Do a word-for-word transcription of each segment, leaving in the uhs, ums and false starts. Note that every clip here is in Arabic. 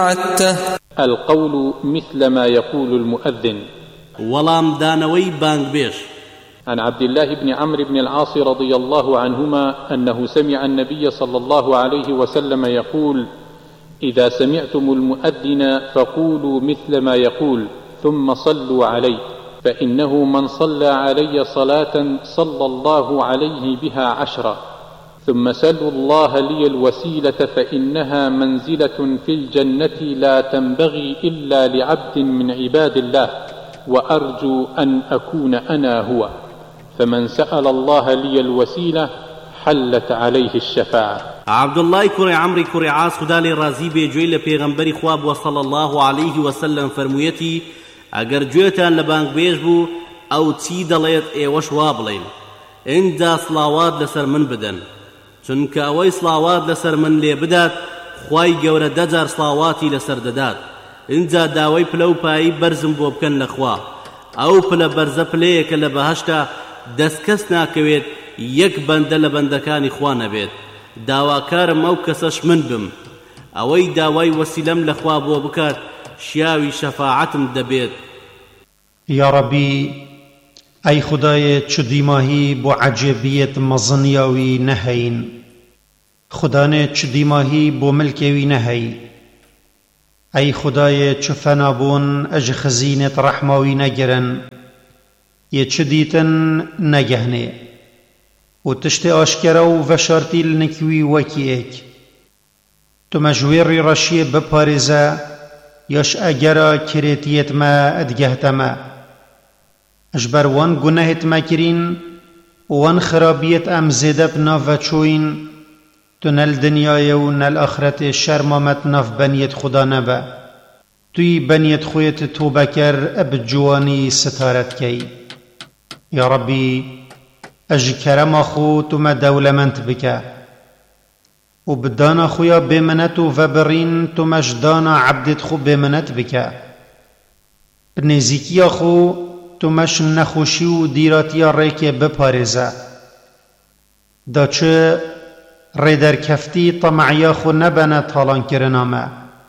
القول مثل ما يقول المؤذن. ولام دانوي بانگ بيش. عن عبد الله بن عمرو بن العاص رضي الله عنهما أنه سمع النبي صلى الله عليه وسلم يقول: إذا سمعتم المؤذن فقولوا مثل ما يقول ثم صلوا عليه، فإنه من صلى علي صلاة صلى الله عليه بها عشرة، ثم سلوا الله لي الوسيلة فإنها منزلة في الجنة لا تنبغي إلا لعبد من عباد الله، وأرجو أن أكون أنا هو، فمن سأل الله لي الوسيلة حلت عليه الشفاعة. عبد الله كري عمري كري عاص خدا لي رازي بيجوي لپیغمبري خواب وصلى الله عليه وسلم فرمويتي: اگر جويتان لبانگ بيجبو او تي دليت ايوش وابلين اندا صلاوات لسر من بدن، چونك اوي صلاوات لسر من لي بدات خواي گور دجار صلاواتي لسر ددات، اندا داوي پلو پاي برزم بو بكن لخوا او پل برزه پليك لبهشتا دسكس ناكويت يك بند لبندكاني خوانا بيت داواكار موكسش من بم اوي داوي وسيلم لخوا بو بكات شیاوی شفاعتم دبید. یا ربی ای خدای چو دیماهی بو عجبیت مزنیاوی نهین، خدانه چو دیماهی بو ملکوی نهی، ای خدای چو فنابون اج خزینت رحماوی نگرن، یه چو دیتن نگهنه و تشت آشکرو و شارتیل نکوی وکی ایک، تو مجویری رشی بپارزه یاش اگرا کریتیت ما ادگهتما، اجبر وان گناهت ما کرین وان خرابیت ام زیده بناف چوین، تو نل دنیای و نل آخرت شرمامت ناف بنیت خدا نبا، توی بنیت خویت توبه کر اب جوانی ستارت کی. یا ربی اج کرم خو تو ما دولمنت بکه و بدانا خویا بمنت و برین تو مجدانا عبدت خو بمنت بکه، بنزیکی خو تو مش نخوشی و دیراتیا ریک بپارزه، دا چه ریدر کفتی طمعیا خو نبنه تالان کرنامه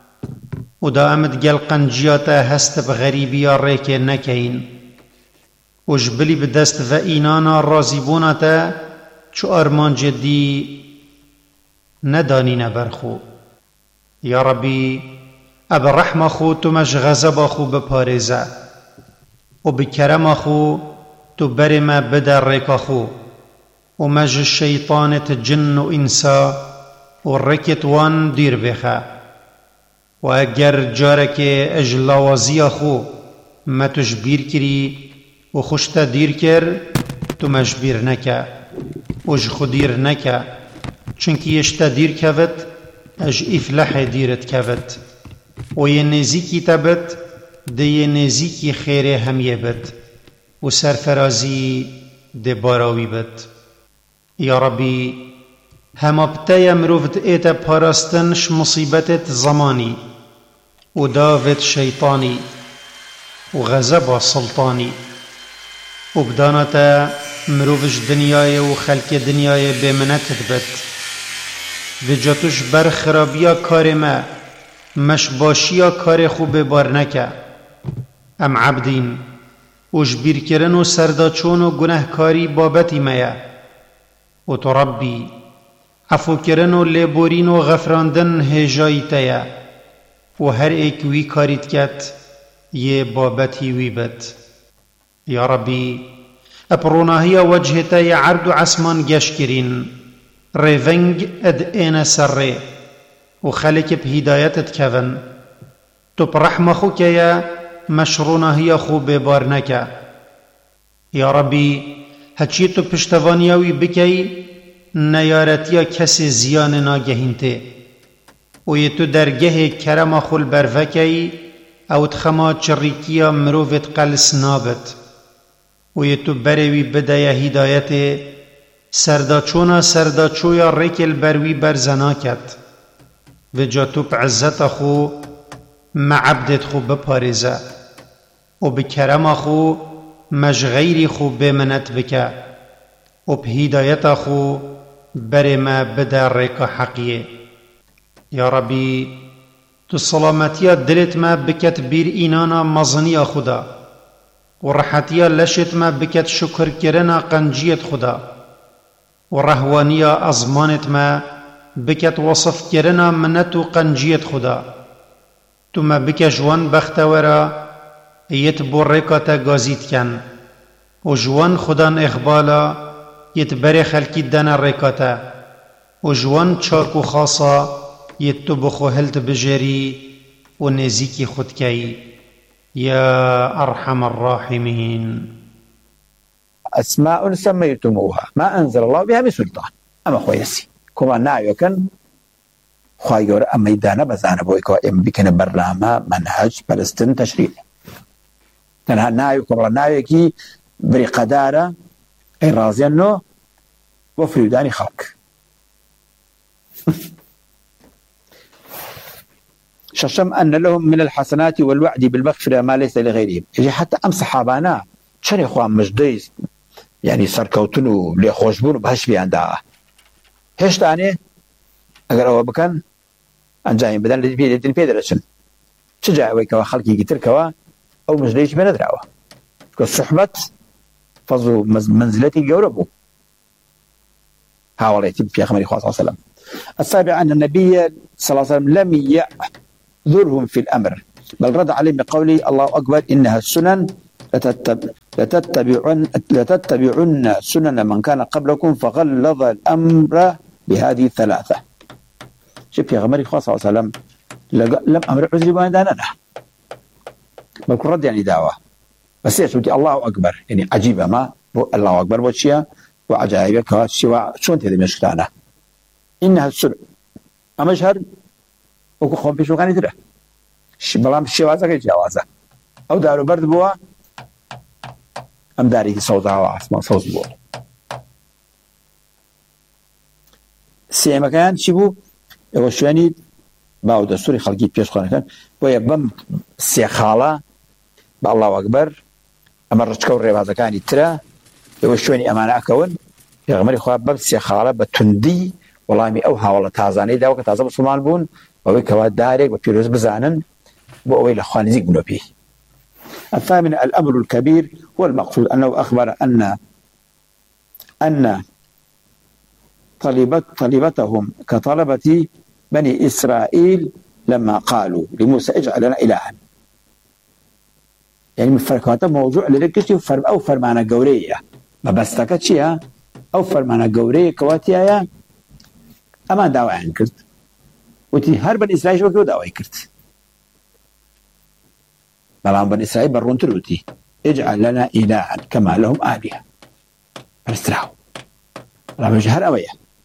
و دا امد گل قنجیات هست بغریبیا ریک نکین و جبلی بدست و اینانا رازیبوناتا چو ارمان جدی ندانی نبرخو. یا ربی اب رحم خو تو مش غضب خو بپارزه و بکرم خو تو بر ما بدر ریک خو و مج شیطانت جن و انسا و رکت وان دیر بخه و اگر جارک اجلاوازی خو ما تجبیر کری و خوشتا دیر کر تو مجبیر نکه و جخدیر نکه، چونکی یشتا دیر کود اج افلح دیرت کود و یه نزیکی تبت ده یه نزیکی خیر همیه بد و سرفرازی ده باراوی بد. یا ربی هما بتای مروفد ایتا پاراستنش مصیبتت زمانی و داوت شیطانی و غضب سلطانی و بدانتا مروفش دنیای و خلق دنیای بمنتت بد و جاتوش بر خرابیا کار ما مش باشیا کار خوب بار نکه. ام عبدین و جبیر کرن و سرداچون و گناهکاری بابتی میا و تو ربی عفو کرن و لیبورین و غفراندن هجایی تیا و هر ایک وی کاریت کت یه بابتی وی بد. یا ربی اپروناهی وجهتا یا عرض و عسمان گش کرین ریونگ اد این سر و خلق بهدایتت کون، تو برحم خو که یا مشروناهی خو ببار نکه. یا ربی هچی تو پشتوانیاوی بکی نیارتیا کسی زیان ناگهینته و یه تو درگه کرم خول بروکی او تخما چریکیا مروفت قلس نابت و یه تو بروی بدای هدایت سرداچونا سرداچویا ریکل بروی برزنا کت و جا تو بعزت خو مع عبدت خو بپارزه و بکرم خو مش غیری خو بمنت بکه و بهدایت خو بر ما بدر ریک حقیه. یا ربی تو سلامتیا دلت ما بکت بیر اینانا مزنیا خدا و راحتیا لشت ما بکت شکر کرنا قنجیت خدا و رهوانیا ازمانت ما بکت وصف کرنا منت و قنجیت خدا تو ما بک جوان بختورا یت برکاتا گازیت کن و جوان خدان اخبالا یت بر خلکی دنا رکاتا و جوان چارکو خاصا یت تو بخو هلت بجری و نزیکی خود کی یا ارحم الراحمین. أسماء سميتموها ما أنزل الله بها من سلطان أما خويسي كما نايوكن خوايور أما يدانا بزانا بويكوا إم بكنا برنامج منهج فلسطين تشريع تنها نايوكم الله نايوكي بري قدارة أي رازيانو وفريداني خلق ششم أن لهم من الحسنات والوعد بالمغفرة ما ليس لغيرهم يجي حتى أم صحابانا شن إخوان مجديس يعني سركوتنو لخوشبون بهش بيان دا هش تاني اگر او بكن انجاين بدن لدي دين بيدرسن شجاع ويكوا خلقي قتركوا او مجديش بندراوا كصحبه فضل منزلتي يوربو حاولت في اخبار صلى الله عليه وسلم. السابع ان النبي صلى الله عليه وسلم لم يعذرهم في الامر بل رد عليهم بقوله الله اكبر انها السنن لتتبعن لتتبعن سنن من كان قبلكم فغلظ الامر بهذه الثلاثه. شوف يا غمري صلى الله عليه وسلم لم امر عذري وين انا بكون رد يعني دعوه بس ايش بدي الله اكبر يعني عجيبه ما الله اكبر وشيا وعجائب كشوا شلون تدري مشكلة انها السنن اما شهر وكو خون بيشو كان يدري بلام الشوازه كي جوازه او دارو برد بوا ام داري صوتها واسمع صوت بوا سي مكان شبو يوشوني باو دستوري خلقي بيش خانه كان ويبم سي خاله بالله اكبر اما رجكو ريبازه كان يترا يوشوني امانه اكون يا غمري خو بب سي خاله بتندي والله مي اوها والله تازاني دا وقت تازه مسلمان بون وي كوا دارك وبيروز بزانن بو ويل اخواني زيك بنو بيه. الثامن الامر الكبير هو المقصود انه اخبر ان ان طلبت طلبتهم كطلبة بني إسرائيل لما قالوا لموسى اجعل لنا إلها يعني من فرقات موضوع لذلك فرم أو فرمانا قورية ما بس تكتشيها أو فرمانا قورية كواتيا أما دعوة عن كرت وتي هرب بني إسرائيل وكيو دعوة كرت بلان بني إسرائيل برون تلوتي اجعل لنا إلها كما لهم آلهة فاسترعوا لا مجهر أويه.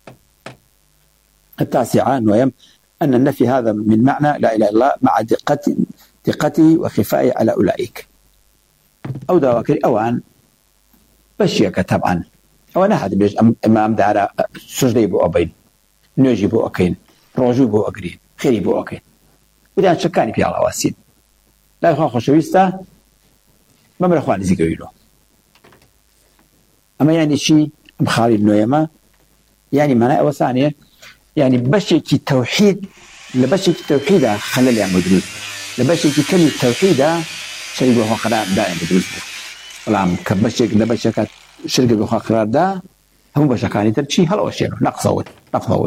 التاسع ويم أن النفي هذا من معنى لا إله إلا الله مع دقته دقته وخفائه على أولئك أو دواكر أوان بشيك طبعا أو أنا هذا بيج أمام دارا سجدي بو أبين نوجي بو أكين روجو بو أكرين خيري بو أكين وده شكاني في الله واسين لا يخوان خوشويستا ما من أخوان زيقوينو أما يعني شيء مخالي النويمة يعني معنى وثانية يعني بشكي توحيد لبشكي توحيده خلل يعني مدروس لبشكي كلمة توحيده شريك بخوا قرار دا يعني مدروس والله كبشك لبشك شريك بخوا قرار دا هم بشكاني ترشي هلا وشينه نقصون نقصون.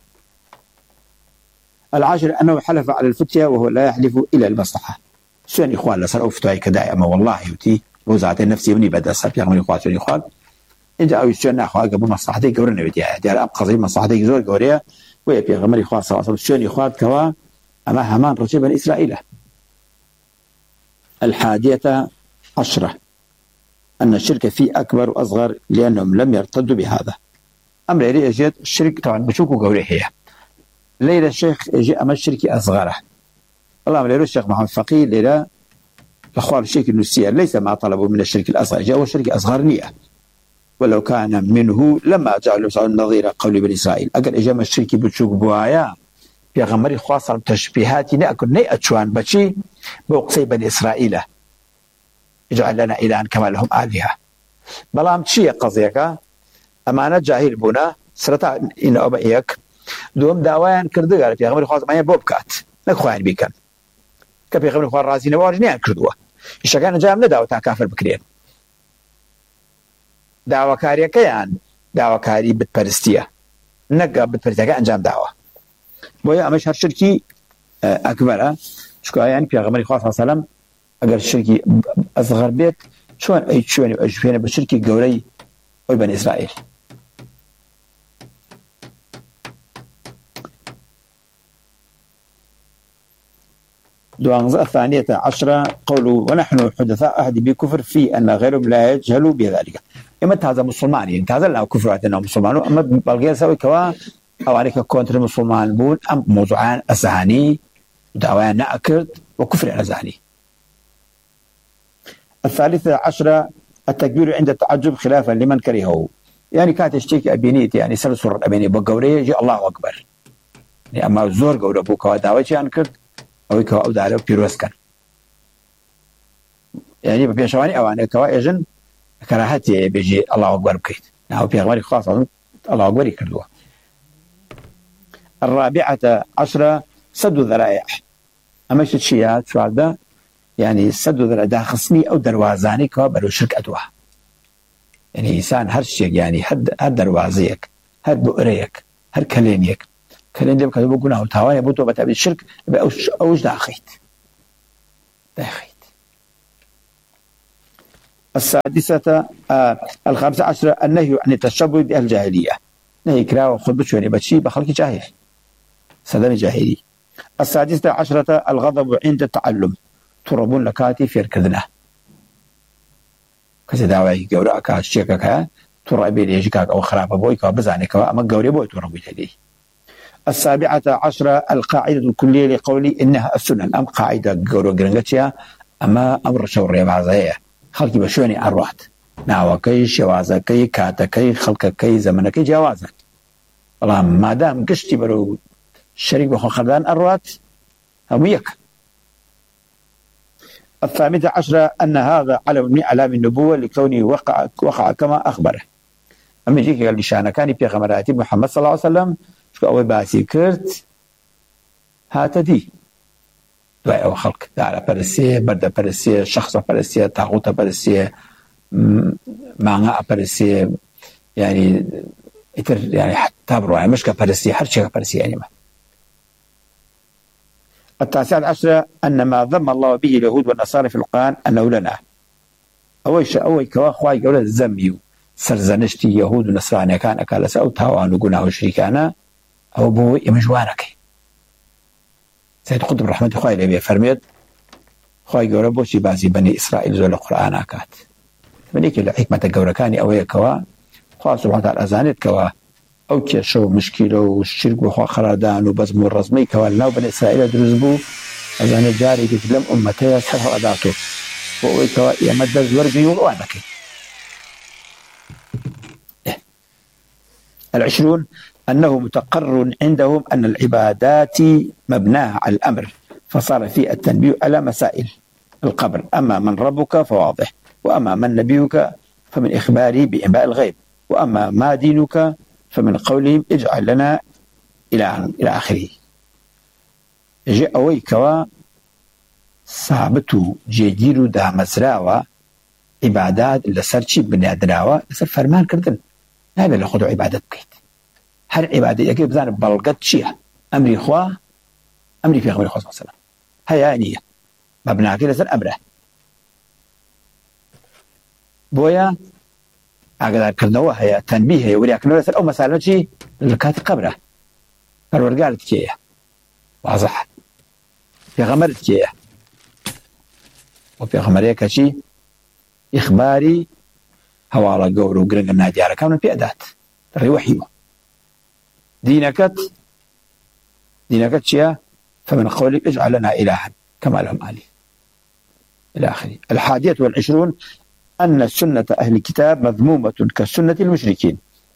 العاشر أنه حلف على الفتية وهو لا يحلف إلى المصلحة. شو يعني إخوان لسر أو فتوى كداء أما والله يوتي وزعت النفسي وني بدأ السبب يعني إخوان شو إخوان إنت أو يسون أخوان قبل مصلحتي قبرنا بديها ديال أب قضية مصلحتي زور قورية ويبي غمر إخوان صلى الله عليه وسلم شون إخوان كوا أما همان رجل بني إسرائيل. الحادية عشرة أن الشرك فيه أكبر وأصغر لأنهم لم يرتدوا بهذا. أمر إليه جد الشرك طبعا بشوكوا قوريه هي ليلة الشيخ يجي أما الشرك أصغره والله ليلة الشيخ محمد فقيه ليلة الأخوان الشرك النسية ليس ما طلبوا من الشرك الأصغر جاءوا الشرك أصغر نية ولو كان منه لما جعلوا النظير قول بني إسرائيل أقل إجامة الشرك بتشوك بوايا في غمري خاصة تشبيهات نأكل نيئة شوان بشي بوقسي بني إسرائيل اجعل لنا إلها كما لهم آلهة بلام تشي قضيك أمانة جاهل بنا سرطا إن أبا إياك دوم داوان كردو في غمري خاصة ما يبوبكات نەخۆیان بیکەن کە پێغەمبەری خوا ڕازی نەبوو ڕژنیان کردووە ئیشەکان ئەنجام نەداوە تا کافر بکرێن داواکاریەکەیان داواکاری بتپەرستیە نەک بتپەرستیەکە ئەنجام داوە بۆیە ئەمەش هەر شرکی ئەکبەرە چونکە یانی پێغەمبەری خوا صلی الله علیه و سلم ئەگەر شرکی ئەصغەر بێت چۆن ئەی چۆنی ئەجوێنە بە شرکی گەورەی ئەوی بەنی ئیسرائیل دوانزة الثانية عشرة قولوا ونحن حدثاء أهد بكفر في أن غيرهم لا يجهلوا بذلك إما هذا مسلمان يعني هذا لا كفر أنه مسلمان أما بلغير سوي كوا أو عليك كونتر مسلمان بون أم موضوعان أزهاني دعوان نأكد وكفر أزهاني الثالثة عشرة التكبير عند التعجب خلافا لمن كرهه يعني كانت تشتكي أبينيت يعني سلسل أبيني بقوري يجي الله أكبر يعني أما زور قورة بوكوا دعوتي أنكر أو كوا أو دارو بيروس كان يعني ببيشواني أواني كوا إجن كراهتي بيجي الله أكبر بكيت أو بيغمري خاصة الله أكبر يكردوه الرابعة عشرة سد الذرائع أما شيء سؤال ده يعني سد الذرائع ده خصمي أو دروازاني كوا برو شرك أدوها يعني إنسان هر شيء يعني هر هر دروازيك هر بؤريك هر كلينيك كلين دي بكتبوا قناه وتهواني بوتو بتابع الشرك بأوش أوش داخيت داخيت السادسة آه الخامسة عشرة النهي عن التشبه بأهل الجاهلية نهي كراوة خذ بشوني بشي بخلق جاهل سدم جاهلي السادسة عشرة الغضب عند التعلم تربون لكاتي في الكذنة كذا دعوة جورا كاش شيكا تربي ليجيكا أو خراب بويكا بزعنك أما جوري بوي تربي تدي السابعة عشرة القاعدة الكلية لقولي إنها السنن أم قاعدة جورا جرنجتيا أما أمر شوري بعضها خلقي بشوني أروات ناوكي شوازكي كاتكي خلقكي زمنكي جوازك والله ما دام قشتي برو الشريك بخو خردان أروات هم يك الثامنة عشرة أن هذا علم من أعلام النبوة لكونه وقع وقع كما أخبره أما يجيك قال لي شأن كان في غمراتي محمد صلى الله عليه وسلم شو أول باسي كرت هاتدي دعاء وخلق دعاء برسيه برد برسيه شخص برسيه طاغوت برسيه معنى برسيه يعني يتر يعني حتى بروح مش كبرسيه هر شيء كبرسيه يعني ما التاسعة عشرة أن ما ذم الله به اليهود والنصارى في القرآن أنه لنا أول شيء أول كوا خواي قولة الزميو سرزنشتي يهود ونصراني كان أكال سأوتها وأنو قناه شريكانا أو بو يمجوانك سيد قطب رحمة خواي لبي فرميد خواي قولة بوشي بازي بني إسرائيل زول القرآن أكات منيك الحكمة قولة كاني أوي كوا خواي سبحانه وتعالى أزانت كوا أو كيشو مشكلة والشرك وخوا خرادان وبزم الرزمي كوالناو بني إسرائيل درزبو أزان جاري تتلم أمتي صحو أداتو وأوي كوا يمد زورجي وغوانك العشرون أنه متقرر عندهم أن العبادات مبناها على الأمر فصار في التنبيه على مسائل القبر أما من ربك فواضح وأما من نبيك فمن إخباري بإنباء الغيب وأما ما دينك فمن قولهم اجعل لنا إلى إلى آخره جاء ويكوا صابتو جيجيرو دا مزراوة عبادات لسرشي بنادراوة لسر فرمان كردن هذا اللي خذوا عبادات بكيت هر عبادة يكي بذان بلغت شيء أمري إخوة أمري في غير إخوة صلى الله عليه وسلم هيا أنية مبنى كده لسر أمره بويا أقدر كردوا هي تنبيه هي ولكن لسه أو مسألة شيء الكات قبره فالورقات كيه واضح في غمرت كيه وفي غمرية كشي إخباري هوالا قور وقرق النادي على كون في أداة ترى وحيه دينكت دينكت شيء فمن قولك اجعل لنا إلها كما لهم عليه إلى آخره الحادية والعشرون أن سنة أهل الكتاب مذمومة كسنة المشركين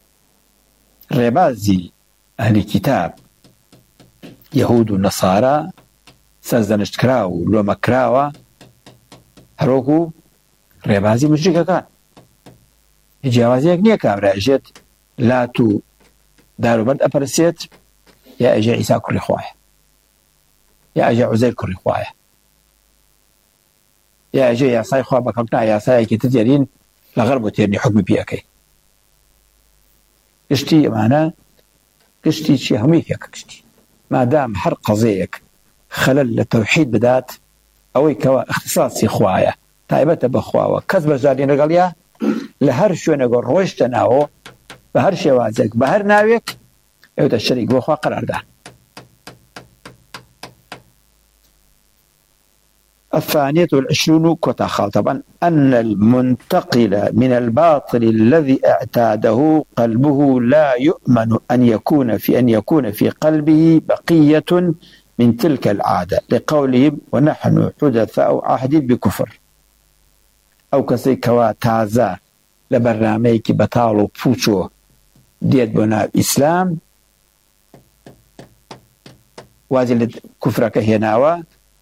ربازي أهل الكتاب يهود والنصارى سازدنشت كراو لو مكراوة هروكو ربازي مشركة كان جوازي يكنية كامرة أجيت لا تو دارو برد أبرسيت يا أجي عيسى كل إخواه یا ئەجێ عوزەیر کوڕی خوایە، یا ئەجێ یاسای خوا بەکەوتنا یاسایەکی تر دێرین لەغەر بۆ تێرنی حکمی پێەکەی. گشتی ئەمانە گشتی چی هەمووی پێکە گشتی مادام هەر قەزەیەک خەلەل لە تەوحید بدات ئەوەی کەوا اختصاصی خوایە تایبەتە بەخواوە کەس بەشداری لەگەڵیا لە هەر شوێنێگە ڕۆیشتە ناوە بە هەر شێوازێک بە هەر ناوێک ئەوتە شەریک بۆ خوا قەراردان. الثانية والعشرون كوتا خال طبعا أن المنتقل من الباطل الذي اعتاده قلبه لا يؤمن أن يكون في أن يكون في قلبه بقية من تلك العادة لقولهم ونحن حدثاء عهد بكفر أو كسي كوا تازا لبرناميك بطالو بوشو ديت بنا إسلام وازل كفرك هناوا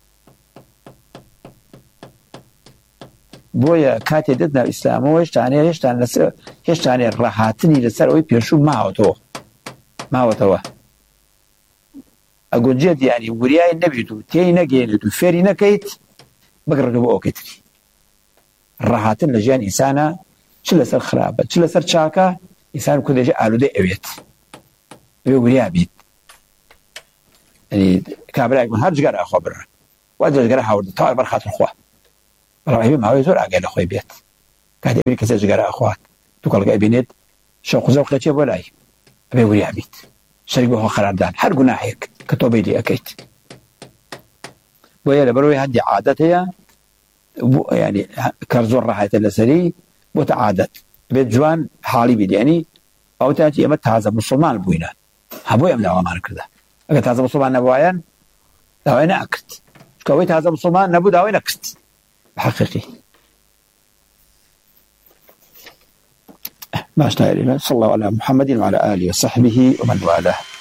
بۆیە کاتێ دێت ناو ئیسلامەوە هێشتانێ هێشتان لەسەر هێشتانێ ڕاهاتنی لەسەر ئەوەی پێشوو ماوەتەوە ماوەتەوە ئەگونجێت یانی وریای نەبیت و تێی نەگەێنێت و فێری نەکەیت بگڕێتەوە بۆ ئەوکەیتری. ڕاهاتن لە ژیان ئینسانە چ لەسەر خراپە چ لەسەر چاکە ئینسان کودێژە ئالوودەی ئەوێت ئەوێ وریا بیت. کابراایك من هەر جگەرە ئەخوا بڕە وا جگەرە هاوردە تاوای بەرخاتر خوا بەڵام ماوەی زۆر ئاگای لە خۆی بێت کاتێ بینی کەسێ جگەرە ئەخوات دوو کەڵگای بینێت شەوق و زەوقی چێ بۆ لای ئەبێ وریا بیت شەریک بۆ خۆ قەراردان هەر گوناحێک کە تۆ بەیدی ئەەکەیت. بۆیە لەبەرەوەی هەندی عادەت هەیە ینی کە زۆر ڕاحەتە لەسەری بۆتە عادەت بێت جوان حاڵی بیدێنی ئەوتاتی ئێمە تازە موسڵمان بووینە هەبۆی ئەم داوامان کردە. ئەگەر تازە موسڵمان نەبوایان داوای نەکرد چکە ئەوەی تازە موسڵمان نەبوو داوای نەکرد حقيقي. ما اشتهى صلى الله على محمد وعلى آله وصحبه ومن والاه.